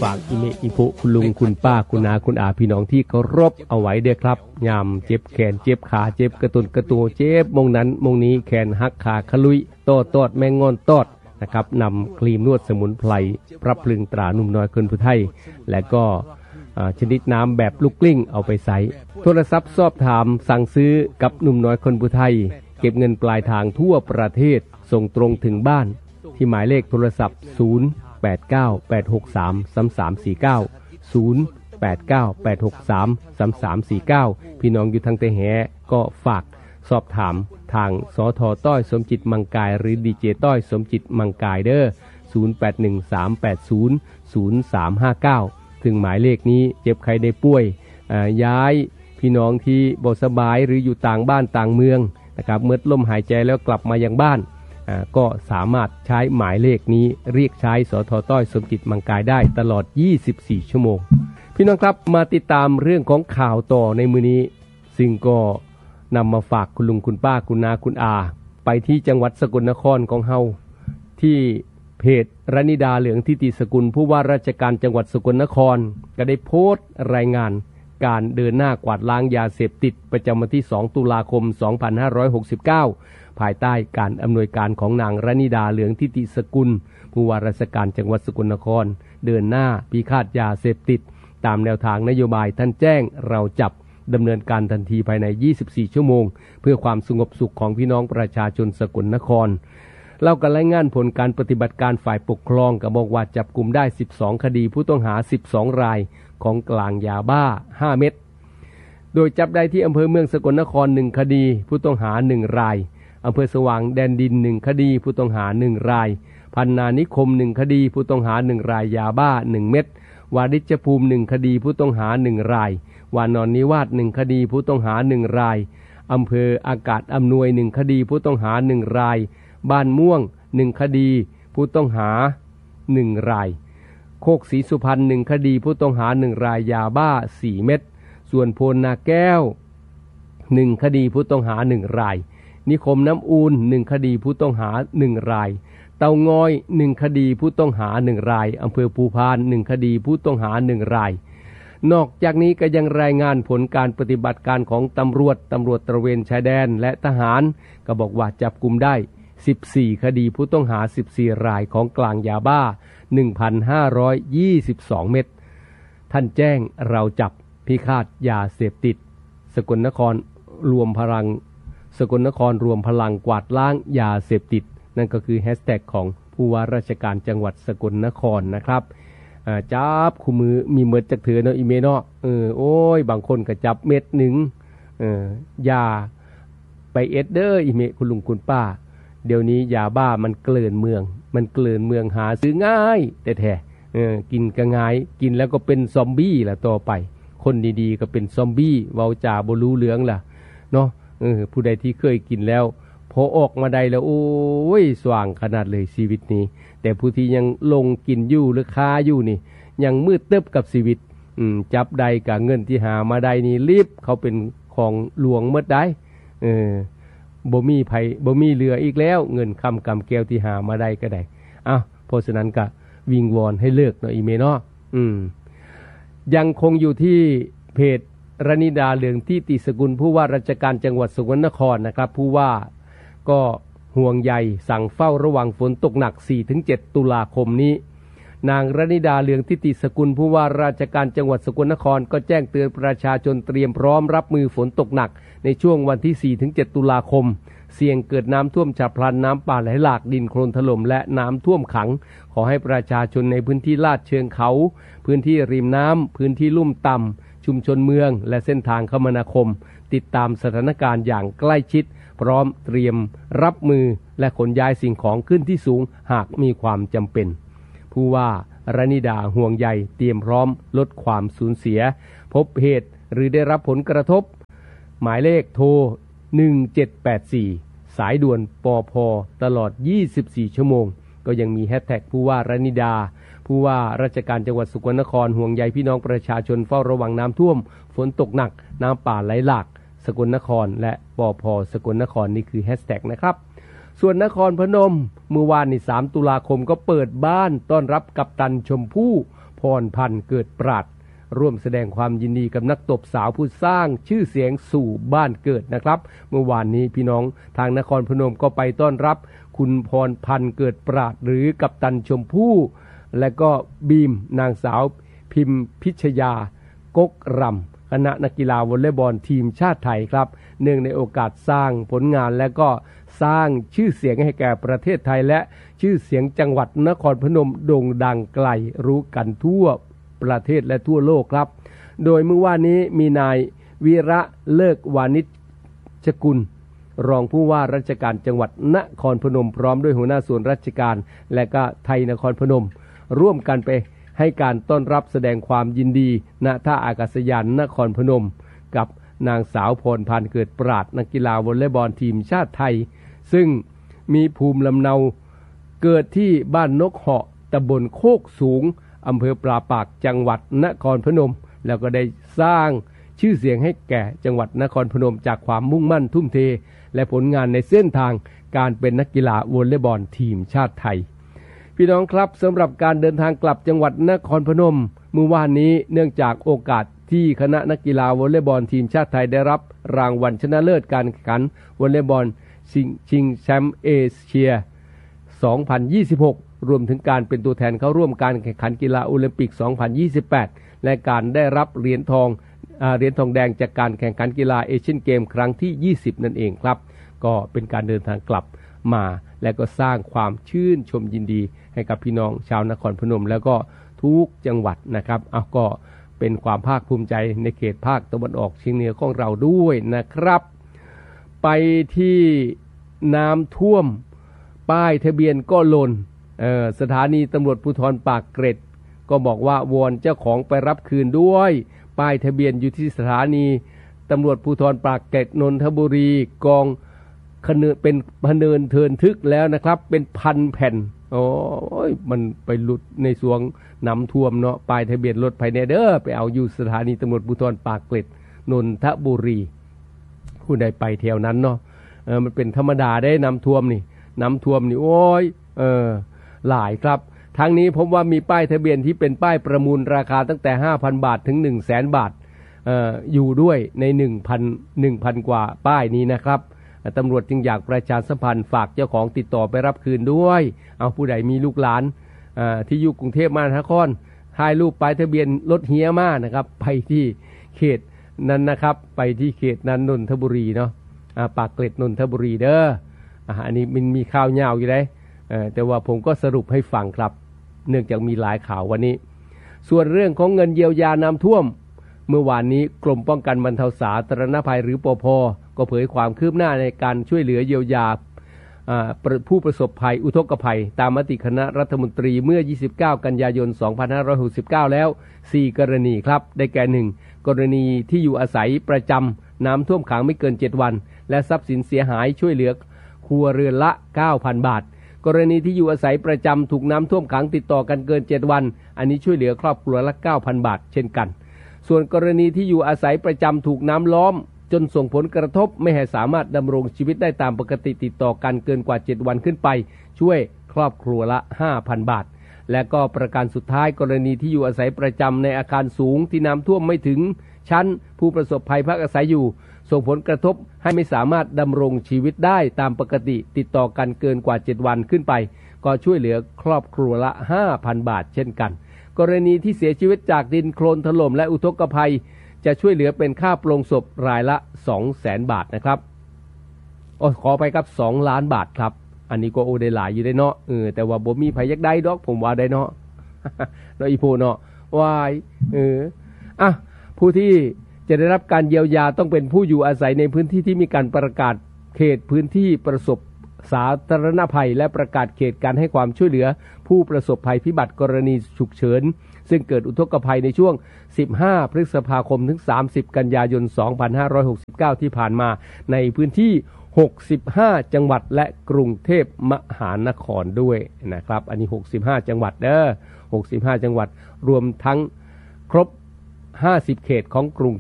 ากอิเมอิปุคุณลุงคุณป้าคุณอาคุณอาพี่น้องที่เคารพเอาไว้เด้อครับยามเจ็บแขนเจ็บขาเจ็บกระตุนกระตัวเจ็บมงนั้นมงนี้แขนหักขาขลุยโตดแมงงอนตอดนะครับนำครีมนวดสมุนไพรปรับพลึงตราหนุ่มน้อยคนผู้ไทยและก็ชนิดน้ำแบบลูกกลิ้งเอาไปใส่โทรศัพท์สอบถามสั่งซื้อกับหนุ่มน้อยคนผู้ไทยเก็บเงินปลายทางทั่วประเทศส่งตรงถึงบ้านที่หมายเลขโทรศัพท์0898633349 พี่น้องอยู่ทางเตแหก็ฝากสอบถามทางสท.ต้อยสมจิตมังกายหรือดีเจต้อยสมจิตมังกายเด้อ0813800359ถึงหมายเลขนี้เจ็บใครได้ป่วยย้ายพี่น้องที่บ่สบายหรืออยู่ต่างบ้านต่างเมืองนะครับเมื่อลมหายใจแล้วกลับมายังบ้านก็สามารถใช้หมายเลขนี้เรียกใช้สท.ต้อยสมจิตมังกายได้ตลอด24ชั่วโมงพี่น้องครับมาติดตามเรื่องของข่าวต่อในมื้อนี้ซึ่งก็นำมาฝากคุณลุงคุณป้าคุณนาคุณอาไปที่จังหวัดสกลนครของเฮาที่เพจรณิดาเหลืองทิติสกุลผู้ว่าราชการจังหวัดสกลนครก็ได้โพสต์รายงานการเดินหน้ากวาดล้างยาเสพติดประจำวันที่2ตุลาคม2569ภายใต้การอำนวยการของนางรณิดาเหลืองทิติสกุลผู้ว่าราชการจังหวัดสกลนครเดินหน้าพิฆาตยาเสพติดตามแนวทางนโยบายท่านแจ้งเราจับดำเนินการทันทีภายใน24ชั่วโมงเพื่อความสงบสุขของพี่น้องประชาชนสกลนครเล่ากันรายงานผลการปฏิบัติการฝ่ายปกครองก็บอกว่าจับกุมได้12คดีผู้ต้องหา12รายของกลางยาบ้า5เม็ดโดยจับได้ที่อำเภอเมืองสกลนคร1คดีผู้ต้องหา1รายอำเภอสว่างแดนดิน1คดีผู้ต้องหา1รายพันนานิคม1คดีผู้ต้องหา1รายยาบ้า1เม็ดวาริชภูมิ1คดีผู้ต้องหา1รายวานอนนิวาส1คดีผู้ต้องหา1รายอำเภออากาศอำนวย1คดีผู้ต้องหา1รายบ้านม่วง1คดีผู้ต้องหา1รายโคกศรีสุพรรณ1คดีผู้ต้องหา1รายยาบ้า4เม็ดส่วนโพนนาแก้ว1คดีผู้ต้องหา1รายนิคมน้ำอูน1คดีผู้ต้องหา1รายเตางอย1คดีผู้ต้องหา1รายอำเภอภูพาน1คดีผู้ต้องหา1รายนอกจากนี้ก็ยังรายงานผลการปฏิบัติการของตำรวจตระเวนชายแดนและทหารก็บอกว่าจับกุมได้14คดีผู้ต้องหา14รายของกลางยาบ้า 1,522 เม็ดท่านแจ้งเราจับพิฆาตยาเสพติดสกลนครรวมพลังกวาดล้างยาเสพติดนั่นก็คือแฮชแท็กของผู้ว่าราชการจังหวัดสกลนครนะครับจับคู่มือมีเม็ดจักเถือเนาะอีเมเนาะโอ้ยบางคนก็จับเม็ดหนึ่งยาไปเอสเดอร์อีเมคุณลุงคุณป้าเดี๋ยวนี้ยาบ้ามันเกลื่อนเมืองหาซื้อง่ายแต่แท้กินก็ง่ายกินแล้วก็เป็นซอมบี้ล่ะต่อไปคนดีๆก็เป็นซอมบี้เว้าจาบ่รู้เรื่องล่ะเนาะผู้ใดที่เคยกินแล้วพอออกมาได้แล้วโอ้ยสว่างขนาดเลยชีวิตนี้แต่ผู้ที่ยังลงกินอยู่หรือค้าอยู่นี่ยังมืดตึ๊บกับชีวิตจับได้กับเงินที่หามาได้นี่รีบเขาเป็นของหลวงหมดได้บ่มีไผบ่มีเหลืออีกแล้วเงินคำกำแก้วที่หามาได้ก็ได้เพราะฉะนั้นก็วิงวอนให้เลิกเนาะอีเมเนาะยังคงอยู่ที่เพจรณิดาเหลืองทิติสกุลผู้ว่าราชการจังหวัดสกลนครนะครับผู้ว่าก็ห่วงใยสั่งเฝ้าระวังฝนตกหนัก 4-7 ตุลาคมนี้นางรณิดาเหลืองทิติสกุลผู้ว่าราชการจังหวัดสกลนครก็แจ้งเตือนประชาชนเตรียมพร้อมรับมือฝนตกหนักในช่วงวันที่ 4-7 ตุลาคมเสี่ยงเกิดน้ำท่วมฉับพลันน้ำป่าไหลหลากดินโคลนถล่มและน้ำท่วมขังขอให้ประชาชนในพื้นที่ลาดเชิงเขาพื้นที่ริมน้ำพื้นที่ลุ่มต่ำชุมชนเมืองและเส้นทางคมนาคมติดตามสถานการณ์อย่างใกล้ชิดพร้อมเตรียมรับมือและขนย้ายสิ่งของขึ้นที่สูงหากมีความจำเป็นผู้ว่ารณิดาห่วงใยเตรียมพร้อมลดความสูญเสียพบเหตุหรือได้รับผลกระทบหมายเลขโทร1784สายด่วนปภตลอด24ชั่วโมงก็ยังมีแฮชแท็กผู้ว่ารณิดาผู้ว่าราชการจังหวัดสกลนครห่วงใยพี่น้องประชาชนเฝ้าระวังน้ำท่วมฝนตกหนักน้ำป่าไหลหลากสกลนครและปภสกลนครนี่คือแฮชแท็กนะครับส่วนนครพนมเมื่อวานนี้3ตุลาคมก็เปิดบ้านต้อนรับกัปตันชมพู่พรพันธ์เกิดปราดร่วมแสดงความยินดีกับนักตบสาวผู้สร้างชื่อเสียงสู่บ้านเกิดนะครับเมื่อวานนี้พี่น้องทางนครพนมก็ไปต้อนรับคุณพรพันธ์เกิดปราดหรือกัปตันชมพู่และก็บีมนางสาวพิมพิชยากกรำคณะนักกีฬาวอลเลย์บอลทีมชาติไทยครับเนื่องในโอกาสสร้างผลงานและก็สร้างชื่อเสียงให้แก่ประเทศไทยและชื่อเสียงจังหวัดนครพนมโด่งดังไกลรู้กันทั่วประเทศและทั่วโลกครับโดยเมื่อวานนี้มีนายวีระเลิกวานิชกุลรองผู้ว่าราชการจังหวัดนครพนมพร้อมด้วยหัวหน้าส่วนราชการและก็ไทยนครพนมร่วมกันไปให้การต้อนรับแสดงความยินดีณท่าอากาศยานนครพนมกับนางสาวพรพันธ์เกิดปราดนักกีฬาวอลเลย์บอลทีมชาติไทยซึ่งมีภูมิลำเนาเกิดที่บ้านนกเหาะตำบลโคกสูงอำเภอปราปากจังหวัดนครพนมแล้วก็ได้สร้างชื่อเสียงให้แก่จังหวัดนครพนมจากความมุ่งมั่นทุ่มเทและผลงานในเส้นทางการเป็นนักกีฬาวอลเลย์บอลทีมชาติไทยพี่น้องครับสำหรับการเดินทางกลับจังหวัดนครพนมเมื่อวานนี้เนื่องจากโอกาสที่คณะนักกีฬาวอลเลย์บอลทีมชาติไทยได้รับรางวัลชนะเลิศการแข่งขันวอลเลย์บอลชิงแชมป์เอเชีย 2026 รวมถึงการเป็นตัวแทนเข้าร่วมการแข่งขันกีฬาโอลิมปิก 2028 และการได้รับเหรียญทองแดงจากการแข่งขันกีฬาเอเชียนเกมครั้งที่ 20 นั่นเองครับก็เป็นการเดินทางกลับมาและก็สร้างความชื่นชมยินดีให้กับพี่น้องชาวนครพนมแล้วก็ทุกจังหวัดนะครับก็เป็นความภาคภูมิใจในเขตภาคตะวันออกเฉียงเหนือของเราด้วยนะครับไปที่น้ำท่วมป้ายทะเบียนก็หล่นสถานีตำรวจภูธรปากเกร็ดก็บอกว่าวอนเจ้าของไปรับคืนด้วยป้ายทะเบียนอยู่ที่สถานีตำรวจภูธรปากเกร็ดนนทบุรีกองเป็นพเนินเทินทึกแล้วนะครับเป็นพันแผ่นมันไปหลุดในสวงน้ำท่วมเนาะป้ายทะเบียนรถภายในเด้อไปเอาอยู่สถานีตำรวจภูธรปากเกร็ดนนทบุรีผู้ใดไปแถวนั้นเนาะมันเป็นธรรมดาได้น้ำท่วมนี่โอ้ยหลายครับทั้งนี้พบว่ามีป้ายทะเบียนที่เป็นป้ายประมูลราคาตั้งแต่ 5,000 บาทถึง 100,000 บาทอยู่ด้วยใน 1,000 กว่าป้ายนี้นะครับตำรวจจึงอยากประชาสัมพันธ์ฝากเจ้าของติดต่อไปรับคืนด้วยเอาผู้ใดมีลูกหลานที่อยู่กรุงเทพมหานครถ่ายรูปป้ายทะเบียนรถเฮียมานะครับไปที่เขตนั้นนะครับไปที่เขตนั้นนนทบุรีเนาะปากเกร็ดนนทบุรีเด้ออันนี้มันมีข่าวยาวอยู่เลยแต่ว่าผมก็สรุปให้ฟังครับเนื่องจากมีหลายข่าววันนี้ส่วนเรื่องของเงินเยียวยาน้ำท่วมเมื่อวานนี้กรมป้องกันบรรเทาสาธารณภัยหรือปภ.ก็เผยความคืบหน้าในการช่วยเหลือเยียวยาผู้ประสบภัยอุทกภัยตามมติคณะรัฐมนตรีเมื่อ 29 กันยายน 2569 แล้ว 4 กรณีครับได้แก่ 1. กรณีที่อยู่อาศัยประจำน้ำท่วมขังไม่เกิน 7 วันและทรัพย์สินเสียหายช่วยเหลือครัวเรือนละ 9,000 บาทกรณีที่อยู่อาศัยประจำถูกน้ำท่วมขังติดต่อกันเกิน 7 วันอันนี้ช่วยเหลือครอบครัวละ 9,000 บาทเช่นกันส่วนกรณีที่อยู่อาศัยประจำถูกน้ำล้อมจนส่งผลกระทบไม่ให้สามารถดำรงชีวิตได้ตามปกติติดต่อกันเกินกว่า 7 วันขึ้นไปช่วยครอบครัวละ 5,000 บาทและก็ประการสุดท้ายกรณีที่อยู่อาศัยประจำในอาคารสูงที่น้ำท่วมไม่ถึงชั้นผู้ประสบภัยพักอาศัยอยู่ส่งผลกระทบให้ไม่สามารถดำรงชีวิตได้ตามปกติติดต่อกันเกินกว่า 7 วันขึ้นไปก็ช่วยเหลือครอบครัวละ 5,000 บาทเช่นกันกรณีที่เสียชีวิตจากดินโคลนถล่มและอุทกภัยจะช่วยเหลือเป็นค่าปลงศพรายละ 200,000 บาทนะครับขอไปครับ2 ล้านบาทครับอันนี้ก็โอได้หลายอยู่ได้เนาะแต่ว่าบ่มีไผยักได้ดอกผมว่าได้เนาะ เนาะอีโพเนาะวายผู้ที่จะได้รับการเยียวยาต้องเป็นผู้อยู่อาศัยในพื้นที่ที่มีการประกาศเขตพื้นที่ประสบสาธารณภัยและประกาศเขตการให้ความช่วยเหลือผู้ประสบภัยพิบัติกรณีฉุกเฉินซึ่งเกิดอุทกภัยในช่วง15 พฤษภาคมถึง30 กันยายน 2569 ที่ผ่านมาในพื้นที่65 จังหวัดและกรุงเทพมหานครด้วยนะครับอันนี้65 จังหวัด65 จังหวัดรวมทั้งครบ50 เขตของกรุง